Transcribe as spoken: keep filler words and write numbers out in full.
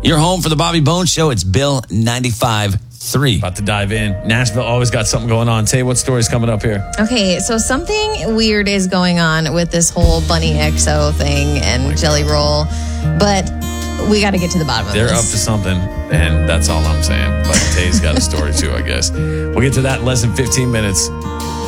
Your home for the Bobby Bones Show. It's Bill ninety-five point three. About to dive in. Nashville always got something going on. Tay, what story's coming up here? Okay, so something weird is going on with this whole Bunny X O thing and Jelly Roll, but we got to get to the bottom of They're this. up to something, and that's all I'm saying. But Tay's got a story too, I guess. We'll get to that in less than fifteen minutes.